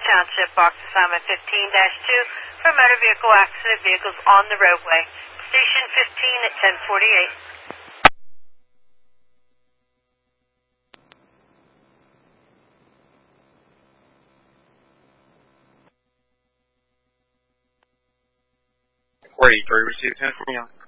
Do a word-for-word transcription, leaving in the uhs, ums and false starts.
Township, box assignment fifteen dash two for motor vehicle accident, vehicles on the roadway. Station fifteen at ten forty-eight. four eighty-three, receive ten forty-nine.